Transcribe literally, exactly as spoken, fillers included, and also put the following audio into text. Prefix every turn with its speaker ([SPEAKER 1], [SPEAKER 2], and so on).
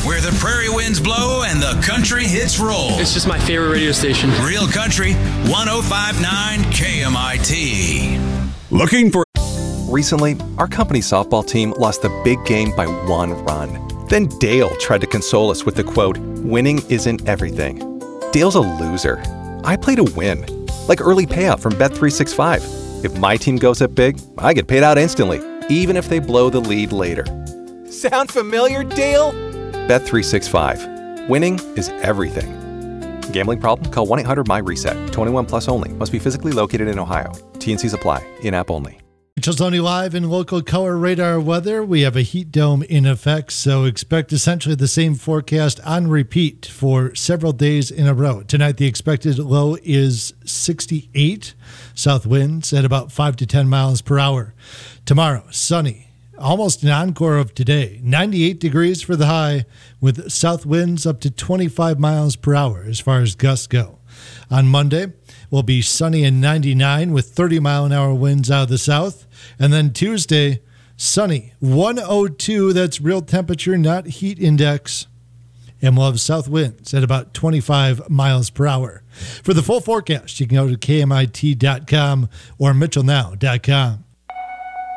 [SPEAKER 1] where the prairie winds blow and the country hits roll.
[SPEAKER 2] It's just my favorite radio station.
[SPEAKER 1] Real Country, one oh five point nine K M I T.
[SPEAKER 3] Looking for...
[SPEAKER 4] Recently, our company softball team lost the big game by one run. Then Dale tried to console us with the quote, "Winning isn't everything." Dale's a loser. I play to win. Like early payout from Bet three sixty-five. If my team goes up big, I get paid out instantly, even if they blow the lead later. Sound familiar, Dale? Bet three sixty-five. Winning is everything. Gambling problem? Call one eight hundred M Y reset. twenty-one plus only. Must be physically located in Ohio. T N Cs apply. In-app only.
[SPEAKER 5] Chelsea Live in local color radar weather. We have a heat dome in effect, so expect essentially the same forecast on repeat for several days in a row. Tonight, the expected low is sixty-eight. South winds at about five to ten miles per hour. Tomorrow, sunny. Almost an encore of today. ninety-eight degrees for the high with south winds up to twenty-five miles per hour as far as gusts go. On Monday, will be sunny and ninety-nine with thirty mile an hour winds out of the south. And then Tuesday, sunny, one oh two. That's real temperature, not heat index. And we'll have south winds at about twenty-five miles per hour. For the full forecast, you can go to K M I T dot com or Mitchell Now dot com.